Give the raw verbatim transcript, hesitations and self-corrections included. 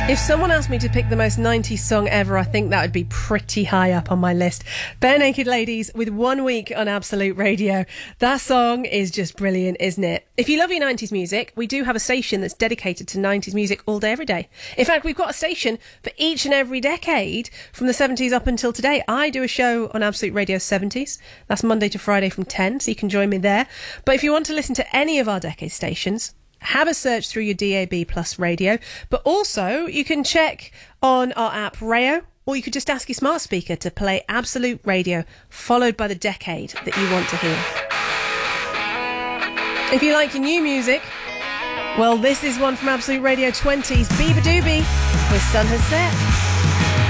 If someone asked me to pick the most nineties song ever, I think that would be pretty high up on my list. Bare Naked Ladies with One Week on Absolute Radio. That song is just brilliant, isn't it? If you love your nineties music, we do have a station that's dedicated to nineties music all day, every day. In fact, we've got a station for each and every decade from the seventies up until today. I do a show on Absolute Radio seventies. That's Monday to Friday from ten, so you can join me there. But if you want to listen to any of our decade stations, have a search through your D A B Plus radio, but also you can check on our app Rayo, or you could just ask your smart speaker to play Absolute Radio, followed by the decade that you want to hear. If you like your new music, well, this is one from Absolute Radio twenties, Bieber Doobie with Sun Has Set.